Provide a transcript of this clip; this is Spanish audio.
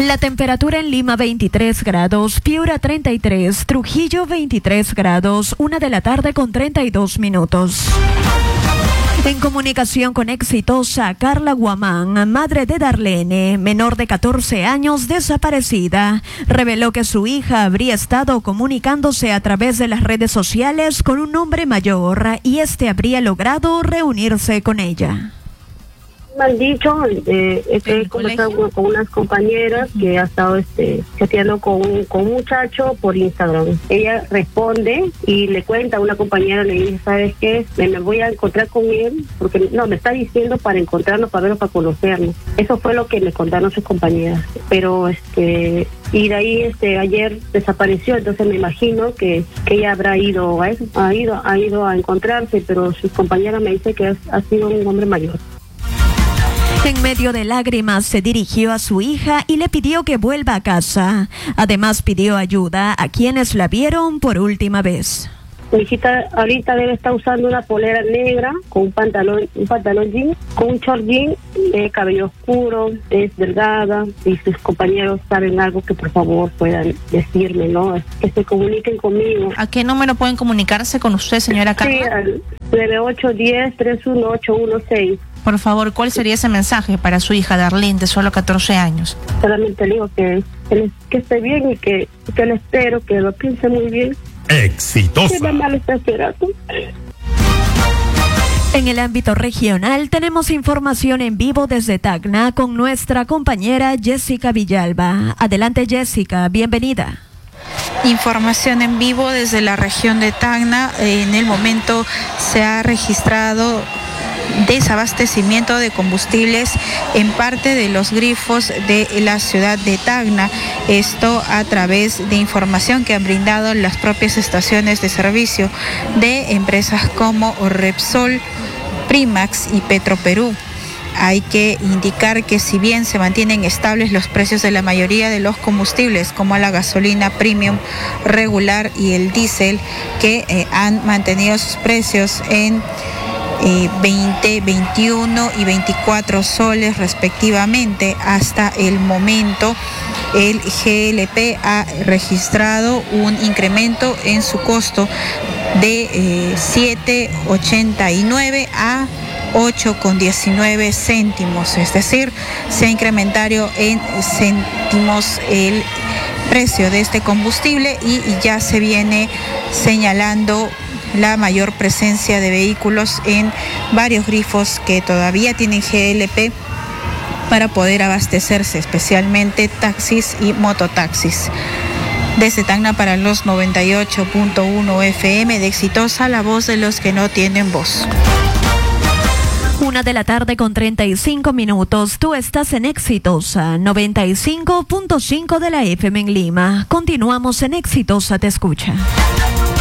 La temperatura en Lima 23 grados, Piura 33, Trujillo 23 grados, 1:00 con 32 minutos. En comunicación con Exitosa, Carla Guamán, madre de Darlene, menor de 14 años desaparecida, reveló que su hija habría estado comunicándose a través de las redes sociales con un hombre mayor y este habría logrado reunirse con ella. Me han dicho, he conversado con unas compañeras que ha estado chateando con un muchacho por Instagram. Ella responde y le cuenta a una compañera, le dice, ¿sabes qué? Me voy a encontrar con él, porque no, me está diciendo para encontrarnos, para verlo, para conocernos. Eso fue lo que me contaron sus compañeras. Pero y de ahí ayer desapareció, entonces me imagino que ella habrá ido a eso, ha ido a encontrarse, pero sus compañeras me dicen que ha sido un hombre mayor. En medio de lágrimas se dirigió a su hija y le pidió que vuelva a casa. Además pidió ayuda a quienes la vieron por última vez. Mi hijita ahorita debe estar usando una polera negra con un pantalón jean, con un short jean, cabello oscuro, es delgada, y sus compañeros saben algo que por favor puedan decirme, ¿no? Que se comuniquen conmigo. ¿A qué número pueden comunicarse con usted, señora Carla? Sí, al 9810-31816. Por favor, ¿cuál sería ese mensaje para su hija Darlene, de solo 14 años? Solamente le digo que esté bien y que le espero, que lo piense muy bien. Exitosa. Que mamá le está esperando. En el ámbito regional tenemos información en vivo desde Tacna con nuestra compañera Jessica Villalba. Adelante, Jessica, bienvenida. Información en vivo desde la región de Tacna. En el momento se ha registrado desabastecimiento de combustibles en parte de los grifos de la ciudad de Tacna. Esto a través de información que han brindado las propias estaciones de servicio de empresas como Repsol, Primax y Petroperú. Hay que indicar que si bien se mantienen estables los precios de la mayoría de los combustibles, como la gasolina premium regular y el diésel, que han mantenido sus precios en 20, 21 y 24 soles respectivamente. Hasta el momento el GLP ha registrado un incremento en su costo de 7,89 a 8,19 céntimos, es decir, se ha incrementado en céntimos el precio de este combustible y ya se viene señalando la mayor presencia de vehículos en varios grifos que todavía tienen GLP para poder abastecerse, especialmente taxis y mototaxis. Desde Tacna para los 98.1 FM de Exitosa, la voz de los que no tienen voz. 1:00 con 35 minutos. Tú estás en Exitosa, 95.5 de la FM en Lima. Continuamos en Exitosa Te Escucha.